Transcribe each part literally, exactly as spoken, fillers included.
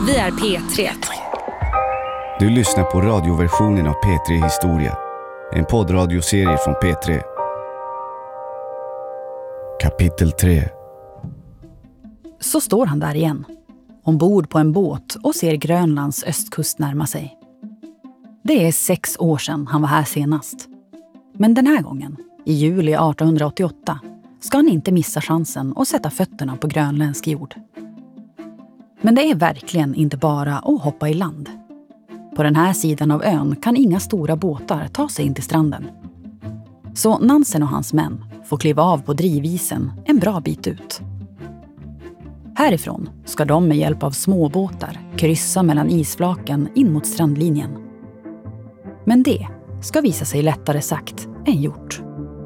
Vi är P tre. Du lyssnar på radioversionen av P tre Historia. En poddradioserie från P tre. Kapitel tre. Så står han där igen, ombord på en båt och ser Grönlands östkust närma sig. Det är sex år sedan han var här senast. Men den här gången, i juli arton åttioåtta, ska han inte missa chansen att sätta fötterna på grönländsk jord. Men det är verkligen inte bara att hoppa i land. På den här sidan av ön kan inga stora båtar ta sig in till stranden. Så Nansen och hans män får kliva av på drivisen en bra bit ut. Härifrån ska de med hjälp av småbåtar kryssa mellan isflaken in mot strandlinjen. Men det ska visa sig lättare sagt än gjort.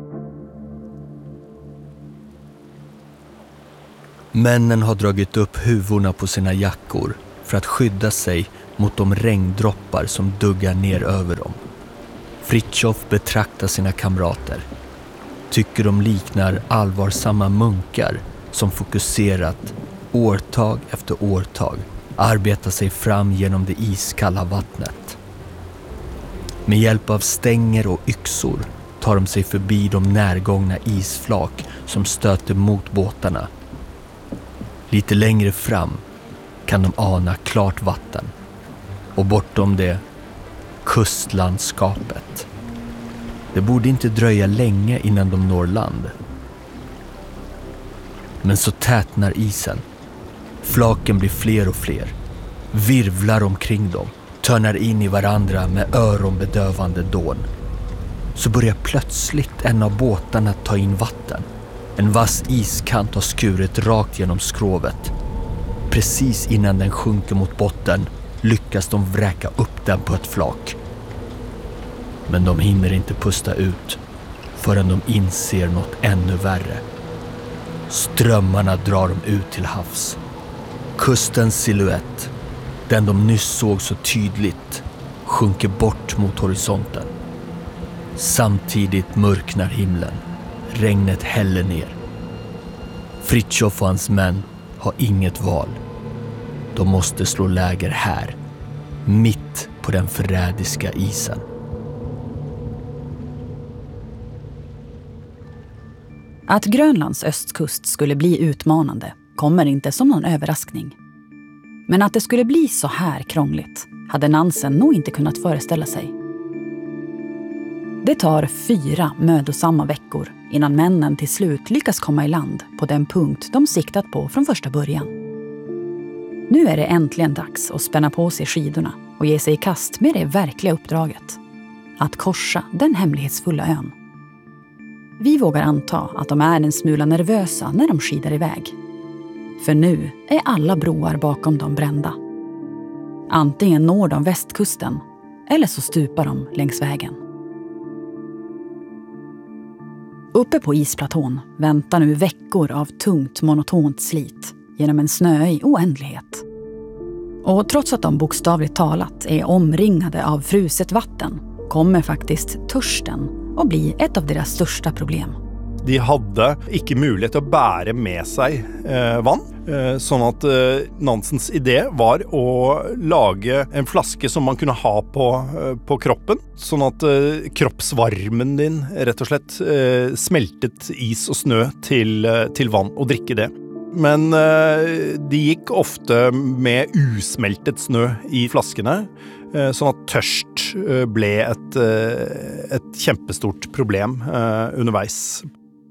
Männen har dragit upp huvorna på sina jackor för att skydda sig mot de regndroppar som duggar ner över dem. Fritjof betraktar sina kamrater. Tycker de liknar allvarsamma munkar som fokuserat årtag efter årtag arbetar sig fram genom det iskalla vattnet. Med hjälp av stänger och yxor tar de sig förbi de närgångna isflak som stöter mot båtarna. Lite längre fram kan de ana klart vatten och bortom det kustlandskapet. Det borde inte dröja länge innan de når land. Men så tätnar isen. Flaken blir fler och fler, virvlar omkring dem, törnar in i varandra med öronbedövande dån. Så börjar plötsligt en av båtarna ta in vatten. En vass iskant har skurit rakt genom skrovet. Precis innan den sjunker mot botten lyckas de vräka upp den på ett flak. Men de hinner inte pusta ut förrän de inser något ännu värre. Strömmarna drar dem ut till havs. Kustens silhuett, den de nyss såg så tydligt, sjunker bort mot horisonten. Samtidigt mörknar himlen. Regnet häller ner. Fritjof och hans män har inget val. De måste slå läger här, mitt på den förrädiska isen. Att Grönlands östkust skulle bli utmanande kommer inte som någon överraskning. Men att det skulle bli så här krångligt hade Nansen nog inte kunnat föreställa sig. Det tar fyra mödosamma veckor innan männen till slut lyckas komma i land på den punkt de siktat på från första början. Nu är det äntligen dags att spänna på sig skidorna och ge sig i kast med det verkliga uppdraget. Att korsa den hemlighetsfulla ön. Vi vågar anta att de är en smula nervösa när de skidar iväg. För nu är alla broar bakom dem brända. Antingen når de västkusten eller så stupar de längs vägen. Uppe på isplatån väntar nu veckor av tungt monotont slit genom en snöig oändlighet. Och trots att de bokstavligt talat är omringade av fruset vatten kommer faktiskt törsten att bli ett av deras största problem. De hade ikke mulighet att bära med sig eh, vann, eh, sånn at eh, Nansens idé var att lage en flaske som man kunde ha på, eh, på kroppen, sånn at eh, kroppsvarmen din rett og slett eh, smeltet is och snö till, eh, till vann och drikke det. Men eh, de gick ofta med usmeltet snö i flaskorna, eh, sånn at tørst eh, ble et, eh, et kjempestort problem eh, underveis.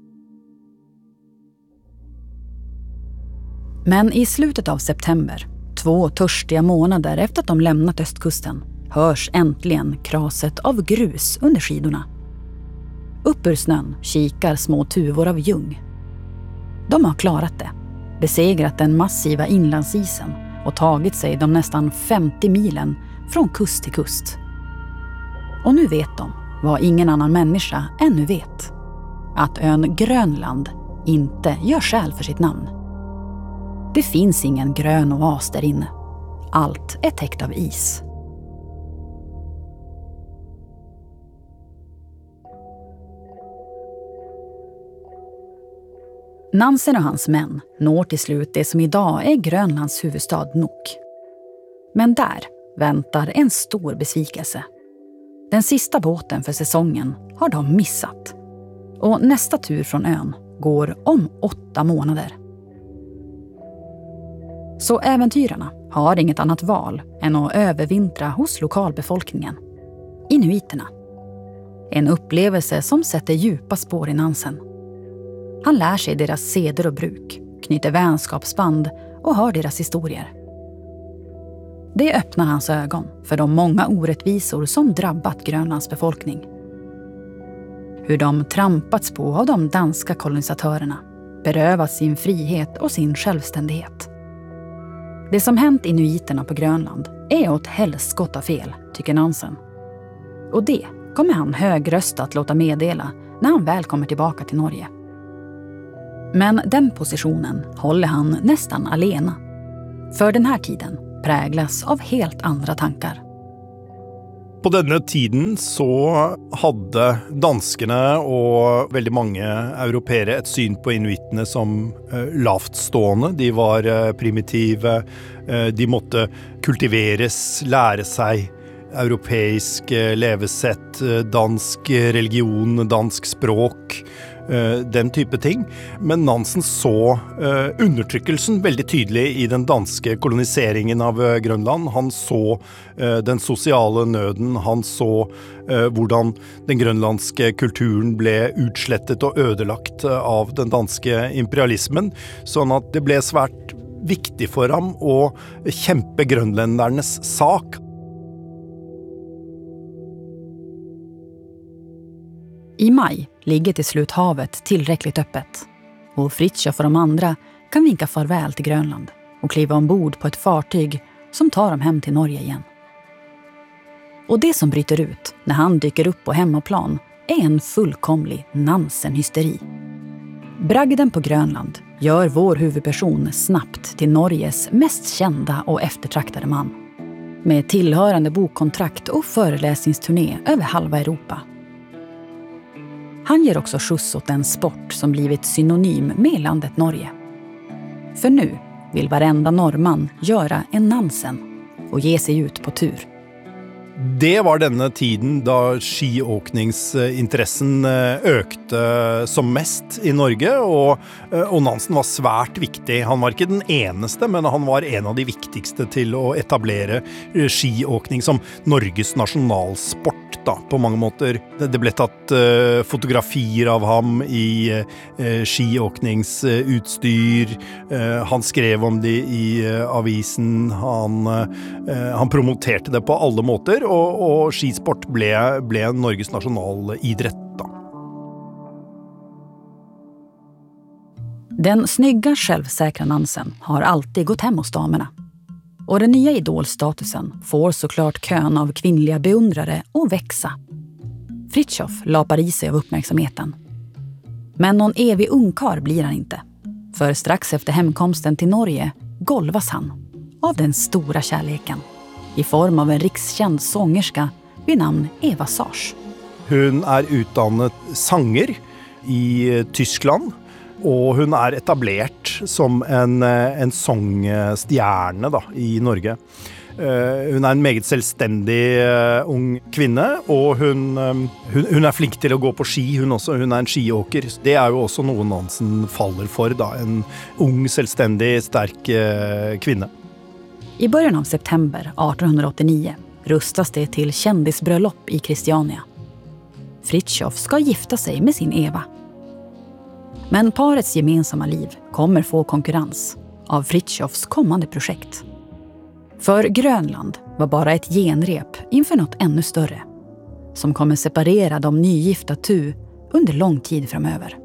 Men i slutet av september, två törstiga månader efter att de lämnat östkusten, hörs äntligen kraset av grus under skidorna. Upp ur snön kikar små tuvor av ljung. De har klarat det, besegrat den massiva inlandsisen och tagit sig de nästan femtio milen från kust till kust. Och nu vet de vad ingen annan människa ännu vet. Att ön Grönland inte gör skäl för sitt namn. Det finns ingen grön oas där inne. Allt är täckt av is. Nansen och hans män når till slut det som idag är Grönlands huvudstad Nuuk. Men där väntar en stor besvikelse. Den sista båten för säsongen har de missat. Och nästa tur från ön går om åtta månader. Så äventyrarna har inget annat val än att övervintra hos lokalbefolkningen. Inuiterna. En upplevelse som sätter djupa spår i Nansen. Han lär sig deras seder och bruk, knyter vänskapsband och hör deras historier. Det öppnar hans ögon för de många orättvisor som drabbat Grönlands befolkning. Hur de trampats på av de danska kolonisatörerna, berövats sin frihet och sin självständighet. Det som hänt inuiterna på Grönland är åt helskotta fel, tycker Nansen. Och det kommer han högröstat låta meddela när han väl kommer tillbaka till Norge. Men den positionen håller han nästan alena. För den här tiden präglas av helt andra tankar. På denna tiden så hade danskarna och väldigt många européer ett syn på inuiterna som eh, lavtstående. De var eh, primitiva, eh, de måtte kultiveras, lära sig europeisk eh, levesätt, eh, dansk religion, dansk språk, eh, den type ting. Men Nansen så eh, undertryckelsen väldigt tydlig i den danske koloniseringen av eh, Grönland. Han så eh, den sociala nöden, han så eh, hvordan den grönlandske kulturen blev utslettet och ödelagt eh, av den danske imperialismen. Så att det blev svärt viktigt för ham att kämpa grönländarnas sak. I maj ligger till slut havet tillräckligt öppet och Fritiof och de andra kan vinka farväl till Grönland och kliva ombord på ett fartyg som tar dem hem till Norge igen. Och det som bryter ut när han dyker upp på hemmaplan är en fullkomlig Nansen-hysteri. Bragden på Grönland gör vår huvudperson snabbt till Norges mest kända och eftertraktade man. Med tillhörande bokkontrakt och föreläsningsturné över halva Europa. Han ger också skjuts åt en sport som blivit synonym med landet Norge. För nu vill varenda norrman göra en Nansen och ge sig ut på tur. Det var denna tiden då skiåkningsintressen ökte som mest i Norge, och, och Nansen var svärt viktig. Han var inte den eneste, men han var en av de viktigaste till att etablera skiåkning som Norges nationalsport då, på många måter. Det blev tatt uh, fotografier av ham i uh, skiåkningsutstyr. Uh, han skrev om det i uh, avisen. Han, uh, han promoterade det på alla måter, och, och skisport blev, blev Norges nationalidrett då. Den snygga, självsäkra Nansen har alltid gått hem hos damerna. Och den nya idolstatusen får såklart kön av kvinnliga beundrare att växa. Fritiof lapar i sig av uppmärksamheten. Men någon evig ungkar blir han inte. För strax efter hemkomsten till Norge golvas han av den stora kärleken. I form av en rikskänd sångerska vid namn Eva Sars. Hon är utdannet sanger i Tyskland. Och hon är etablerad som en, en sångstjärna då, i Norge. Uh, hon är en meget selvständig uh, ung kvinna, och hon, um, hon, hon är flink till att gå på ski. Hon, också, hon är en skiåker. Det är ju också något Nansen faller för då, en ung, selvständig, stark uh, kvinna. I början av september arton åttionio rustas det till kändisbröllop i Christiania. Fritiof ska gifta sig med sin Eva. Men parets gemensamma liv kommer få konkurrens av Fritjofs kommande projekt. För Grönland var bara ett genrep inför något ännu större, som kommer separera de nygifta tu under lång tid framöver.